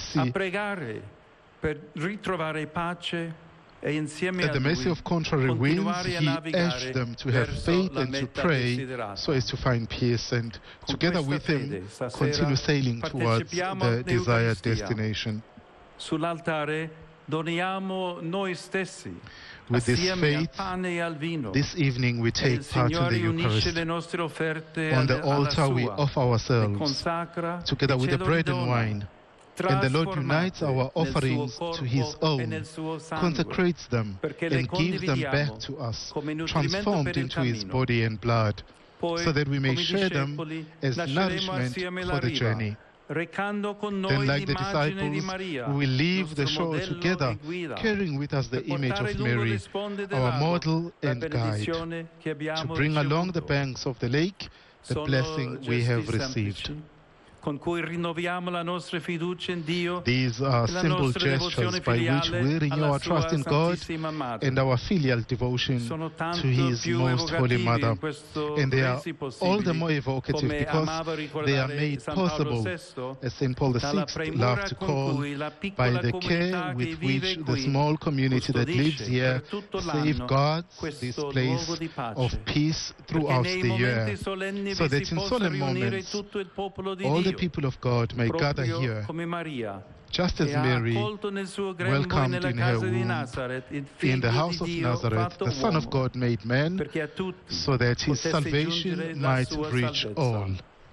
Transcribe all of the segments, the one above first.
mercy, a pregare per ritrovare pace e insieme at the a mercy Lui of contrary winds, continuare a he navigare urged them to have verso faith la and to meta pray desiderata. so as to find peace, and Con together questa with him fede, stasera continue sailing towards partecipiamo the desired all'Eucaristia. destination. Sull'altare doniamo noi stessi, With this assieme al faith, pane e al vino. this evening we E take il part in Signore the unisce Eucharist. le nostre offerte On the alla altar we sua, offer le ourselves consacra together e with ce the lo bread and ridona, wine. And the Lord unites our trasformate nel offerings suo to His corpo e own, nel suo sangue, consecrates them, perché le and gives them condividiamo back to us, come nutrimento transformed per il into His cammino. body and blood, Poi, so that we may come share them discepoli, as lasceremo nourishment assieme la for the riva, journey. recando con Then, noi like the l'immagine di disciples, Maria, we will leave the nostro shore modello together, e guida, carrying with us the per image portare of lungo le Mary, sponde del our lago model la and guide, benedizione che to abbiamo bring along the ricevuto. banks of the lake the Sono blessing we gesti have received. semplici, con cui rinnoviamo la nostra fiducia in Dio These are e la simple nostra gestures devozione by which filiale we renew alla our trust sua in God Santissima Madre. and our filial devotion Sono tanto to His più Most Holy evocativi Mother. in questo And they are resi all the possibili, more evocative come because amava they are ricordare made San Paolo possible, VI, as St. Paul dalla VI premura loved to con call, cui la by piccola the comunità care che with vive which the qui small community that lives custodisce here per tutto l'anno safeguards this questo place luogo di pace, of peace perché throughout nei the year, momenti solenni so vi that si in possa solemn riunire moments tutto il popolo di all the Dio, people of God may gather proprio here, come Maria, just as che ha Mary accolto nel suo grembo e welcomed nella in her casa di womb Nazareth il in figlio the house di of Dio Nazareth, fatto the Son of uomo, God made man, perché a tutti so that His potesse salvation giungere la might sua reach salvezza. all.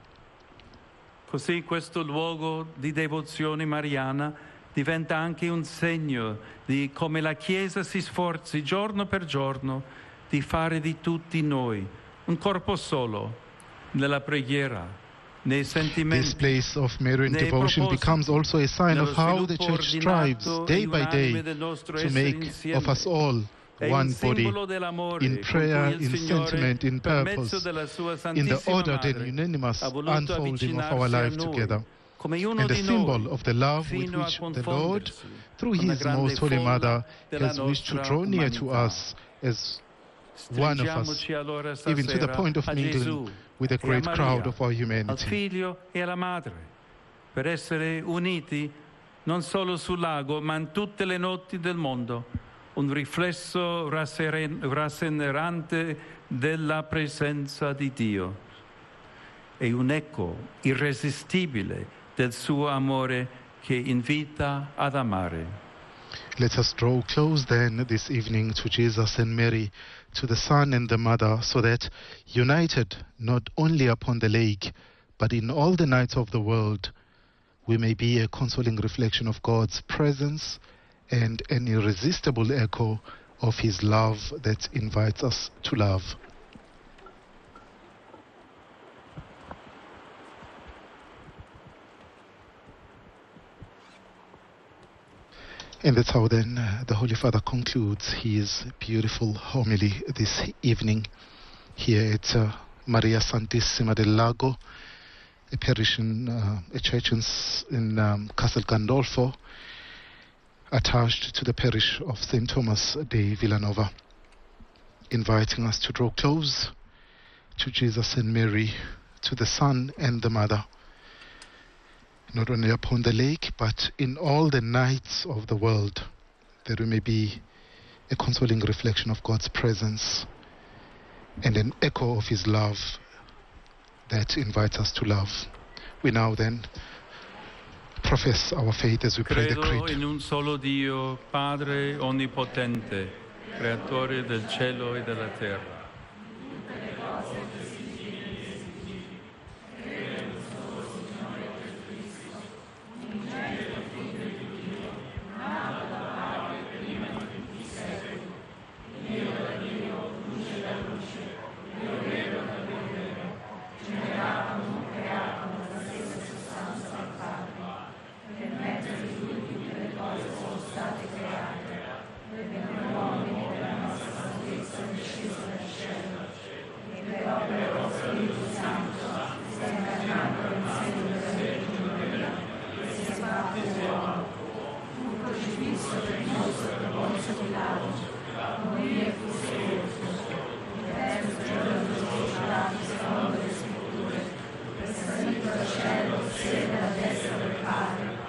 Così questo luogo di devozione mariana diventa anche un segno di come la Chiesa si sforzi giorno per giorno di fare di tutti noi un corpo solo nella preghiera, nei sentimenti. This place of Marian nei devotion propositi, becomes also a sign nello of how the sviluppo Church strives ordinato day e by unanime day del nostro to essere make insieme. of us all È one un body, simbolo dell'amore in con prayer, cui il in Signore, sentiment, in per mezzo purpose, della sua in the Santissima ordered and Madre, unanimous ha voluto unfolding of our avvicinarsi a life noi, together, come uno and the di symbol noi, of the love with fino a which the Lord, confondersi through con la His grande Most Holy folla Mother, della has wished to nostra draw near to umanità. us as one of us, Stringiamoci allora even to the stasera point of a mingling Gesù with the e a great crowd Maria, of our al humanity. Figlio e alla Madre, per essere uniti non solo sul lago, ma in tutte le notti del mondo, un riflesso rasserenante della presenza di Dio e un eco irresistibile del suo amore che invita ad amare. Let us draw close then this evening to Jesus and Mary, to the Son and the Mother, so that, united not only upon the lake, but in all the nights of the world, we may be a consoling reflection of God's presence and an irresistible echo of His love that invites us to love. And that's how then the Holy Father concludes his beautiful homily this evening here at Maria Santissima del Lago, a parish in a church in Castel Gandolfo, attached to the parish of St. Thomas de Villanova, inviting us to draw close to Jesus and Mary, to the Son and the Mother, not only upon the lake, but in all the nights of the world, that we may be a consoling reflection of God's presence and an echo of His love that invites us to love. We now then profess our faith as we pray the Credo creed. in un solo Dio, Padre onnipotente, creatore del cielo e della terra,